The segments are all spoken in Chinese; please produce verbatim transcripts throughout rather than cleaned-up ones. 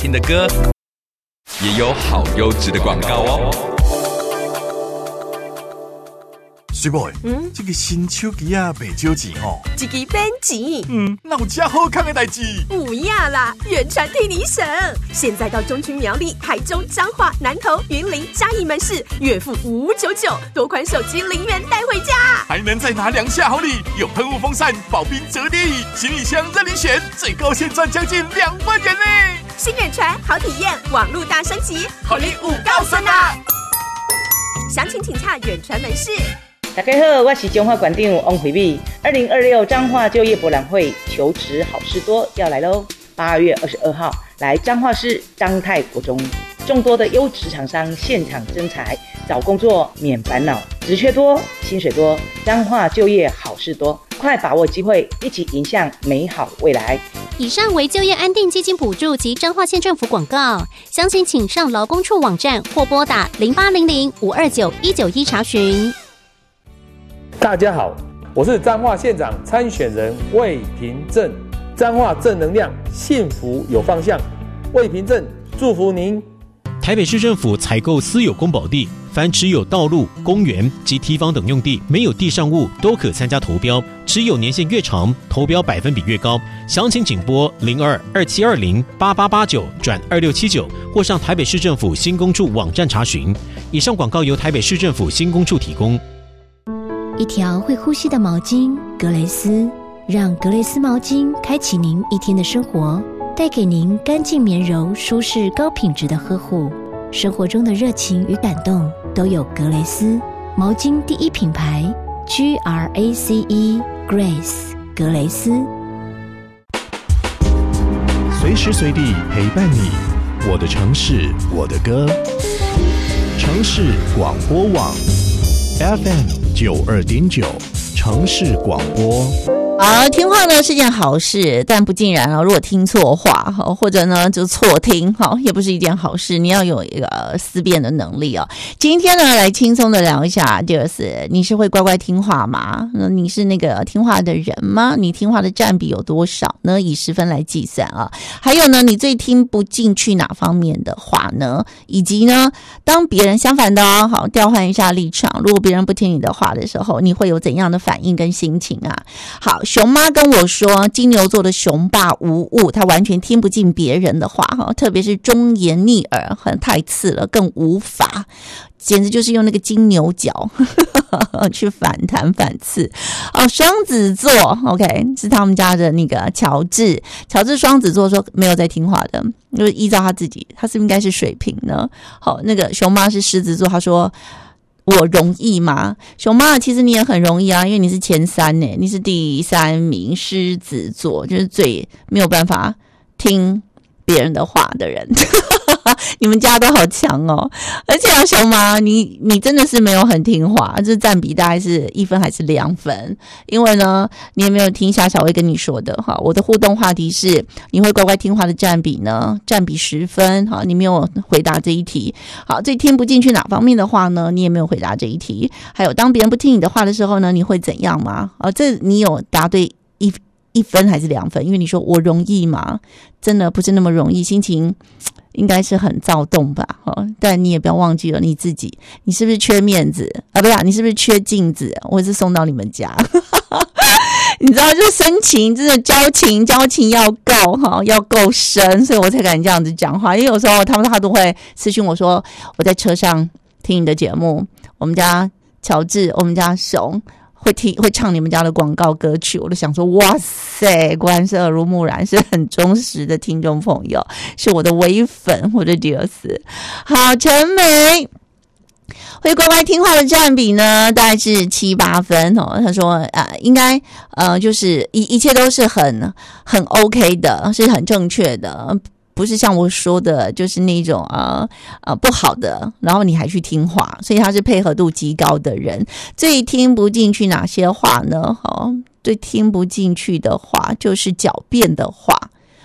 听的歌，也有好优质的广告哦。 水妹， 嗯， 这个新手机啊，袂少钱吼。 一支免钱。 嗯，哪有这好康的代志？ 不要啦，远传替你省。现在到中区苗栗、台中、彰化、南投、云林、嘉义门市，月付五九九，多款手机零元带回家， 还能再拿两下好礼，有喷雾风扇、保冰折叠椅、行李箱任你选，最高现赚将近两万元呢！ 新远传好体验，网路大升级，好礼五告孙啊！详情请洽远传门市。 大家好，我是中华馆长王惠美。二零二六彰化就业博览会求职好事多要来喽！八月二十二号来彰化市彰泰国中，众多的优质厂商现场征才，找工作免烦恼，职缺多，薪水多，彰化就业好事多，快把握机会，一起迎向美好未来。 以上为就业安定基金补助及彰化县政府广告，详情请上劳工处网站或拨打零八零零五二九一九一查询。 大家好，我是彰化县长参选人魏平正。彰化正能量，幸福有方向。魏平正祝福您。 台北市政府采购私有公保地，凡持有道路、公园及堤防等用地，没有地上物都可参加投标，持有年限越长，投标百分比越高。详情请拨零二二七二零八八八九转二六七九，或上台北市政府新工处网站查询。以上广告由台北市政府新工处提供。 一条会呼吸的毛巾格蕾丝，让格蕾丝毛巾开启您一天的生活，带给您干净绵柔、舒适高品质的呵护。生活中的热情与感动都有格蕾丝毛巾第一品牌 G R A C E Grace 格蕾丝， 随时随地陪伴你，我的城市，我的歌。城市广播网 F M 九二点九，城市广播。 好，听话呢是件好事，但不尽然啊。如果听错话，或者呢就错听，好，也不是一件好事。你要有一个思辨的能力哦。今天呢，来轻松的聊一下，就是你是会乖乖听话吗？你是那个听话的人吗？你听话的占比有多少呢？以十分来计算啊。还有呢，你最听不进去哪方面的话呢？以及呢，当别人相反的哦，好，调换一下立场。如果别人不听你的话的时候，你会有怎样的反应跟心情啊？好。熊妈跟我说，金牛座的熊爸无误，他完全听不进别人的话，特别是忠言逆耳，很太次了，更无法，简直就是用那个金牛角去反弹反刺。哦，双子座 OK 是他们家的那个乔治，乔治双子座说没有在听话的，就是依照他自己，他是不是应该是水瓶呢？好，那个熊妈是狮子座，他说我容易吗？熊妈，其实你也很容易啊，因为你是前三呢，你是第三名，狮子座就是最没有办法听别人的话的人。你们家都好强哦！而且啊，熊妈，你你真的是没有很听话，这占比大概是一分还是两分？因为呢，你也没有听夏小薇跟你说的哈。我的互动话题是，你会乖乖听话的占比呢？占比十分，好，你没有回答这一题。好，最听不进去哪方面的话呢？你也没有回答这一题。还有，当别人不听你的话的时候呢，你会怎样吗？啊，这你有答对一一分还是两分？因为你说我容易吗？真的不是那么容易，心情应该是很躁动吧，哦，但你也不要忘记了你自己，你是不是缺面子啊？不是，你是不是缺镜子？我是送到你们家，你知道，就深情，真的交情，交情要够哈，要够深，所以我才敢这样子讲话。因为有时候他们他都会私讯我说，我在车上听你的节目，我们家乔治，我们家熊。会听会唱你们家的广告歌曲，我都想说，哇塞，果然是耳濡目染，是很忠实的听众朋友，是我的微粉，我的迪尔斯。好，陈梅会乖乖听话的占比呢，大概是七八分哦。他说，呃，应该呃，就是一一切都是很很 OK 的，是很正确的。不是像我说的，就是那种呃呃不好的，然后你还去听话，所以他是配合度极高的人。最听不进去哪些话呢？哦，最听不进去的话就是狡辩的话。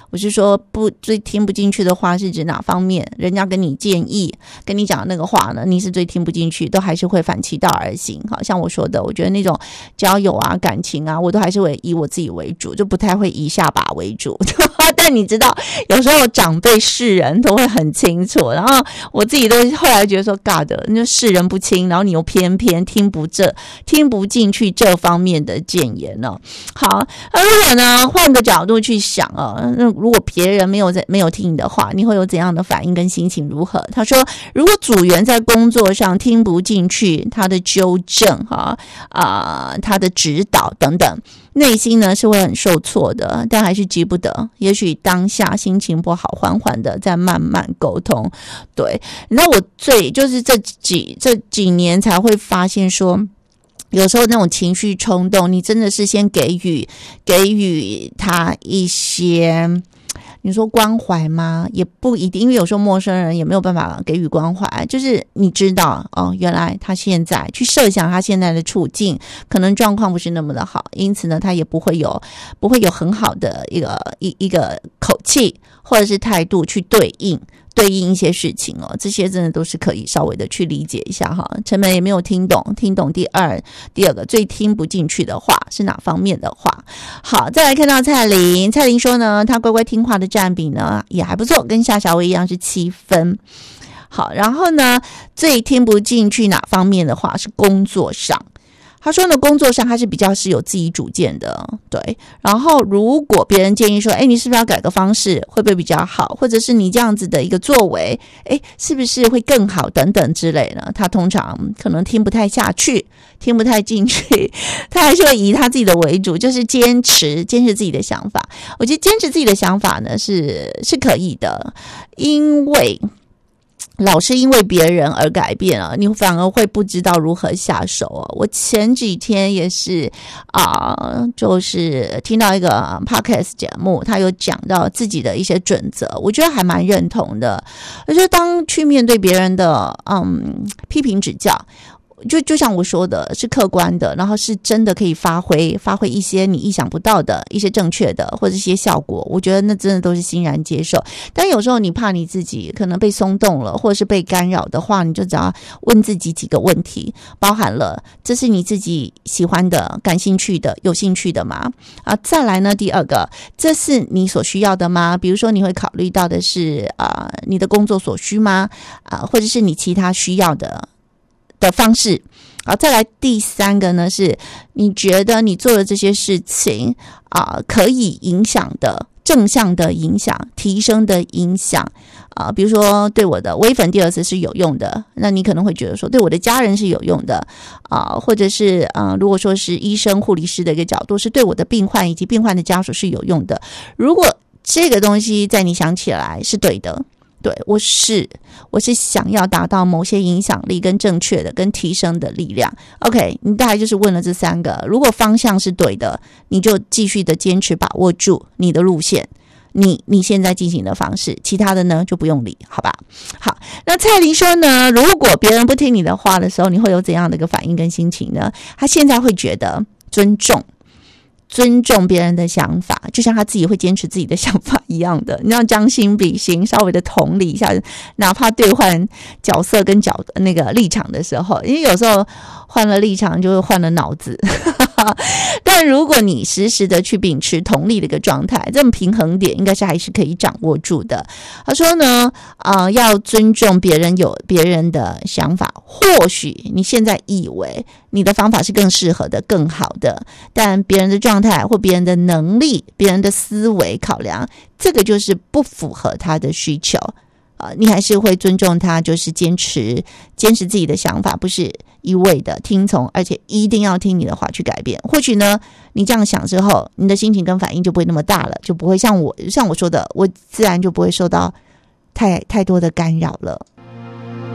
我是说不最听不进去的话是指哪方面？人家跟你建议跟你讲那个话呢，你是最听不进去，都还是会反其道而行。好像我说的，我觉得那种交友啊感情啊，我都还是会以我自己为主，就不太会以下把为主。但你知道有时候长辈世人都会很清楚，然后我自己都后来觉得说 God 那世人不清，然后你又偏偏听不这听不进去这方面的谏言呢、哦。好，那如果呢换个角度去想啊，那如果别人没有在没有听你的话，你会有怎样的反应跟心情如何？他说，如果组员在工作上听不进去他的纠正哈啊、呃、他的指导等等，内心呢是会很受挫的，但还是急不得。也许当下心情不好，缓缓的再慢慢沟通。对，你知道我最就是这几这几年才会发现说，有时候那种情绪冲动，你真的是先给予给予他一些。你说关怀吗？也不一定，因为有时候陌生人也没有办法给予关怀。就是你知道哦，原来他现在去设想他现在的处境，可能状况不是那么的好，因此呢，他也不会有不会有很好的一个一一个口气或者是态度去对应。对应一些事情哦，这些真的都是可以稍微的去理解一下哈。陈本也没有听懂，听懂第二第二个最听不进去的话是哪方面的话？好，再来看到蔡琳，蔡琳说呢，她乖乖听话的占比呢也还不错，跟夏小薇一样是七分。好，然后呢，最听不进去哪方面的话是工作上。他说呢，工作上他是比较是有自己主见的，对。然后如果别人建议说，哎，你是不是要改个方式，会不会比较好？或者是你这样子的一个作为，哎，是不是会更好等等之类的，他通常可能听不太下去，听不太进去，他还是会以他自己的为主，就是坚持坚持自己的想法。我觉得坚持自己的想法呢是是可以的，因为老是因为别人而改变啊，你反而会不知道如何下手啊。我前几天也是啊、呃，就是听到一个 podcast 节目，他有讲到自己的一些准则，我觉得还蛮认同的。我觉得当去面对别人的嗯批评指教，就就像我说的，是客观的，然后是真的可以发挥发挥一些你意想不到的一些正确的或者一些效果，我觉得那真的都是欣然接受。但有时候你怕你自己可能被松动了，或者是被干扰的话，你就只要问自己几个问题，包含了这是你自己喜欢的、感兴趣的、有兴趣的吗？啊，再来呢，第二个，这是你所需要的吗？比如说你会考虑到的是啊、呃，你的工作所需吗？啊、呃，或者是你其他需要的的方式。好，再来第三个呢，是你觉得你做的这些事情啊、呃，可以影响的正向的影响、提升的影响啊、呃，比如说对我的微粉第二次是有用的，那你可能会觉得说对我的家人是有用的啊、呃，或者是啊、呃，如果说是医生、护理师的一个角度，是对我的病患以及病患的家属是有用的。如果这个东西在你想起来是对的。对，我是我是想要达到某些影响力跟正确的跟提升的力量。 OK， 你大概就是问了这三个，如果方向是对的，你就继续的坚持把握住你的路线，你你现在进行的方式，其他的呢就不用理，好吧？好，那蔡琳说呢，如果别人不听你的话的时候，你会有怎样的一个反应跟心情呢？他现在会觉得尊重尊重别人的想法，就像他自己会坚持自己的想法一样的，你要将心比心，稍微的同理一下，哪怕兑换角色跟角那个立场的时候，因为有时候换了立场就会换了脑子但如果你时时的去秉持同理的一个状态，这种平衡点应该是还是可以掌握住的。他说呢呃，要尊重别人有别人的想法，或许你现在以为你的方法是更适合的更好的，但别人的状态或别人的能力、别人的思维考量，这个就是不符合他的需求呃，你还是会尊重他，就是坚持坚持自己的想法，不是一味的听从，而且一定要听你的话去改变。或许呢你这样想之后，你的心情跟反应就不会那么大了，就不会像我像我说的，我自然就不会受到太太多的干扰了。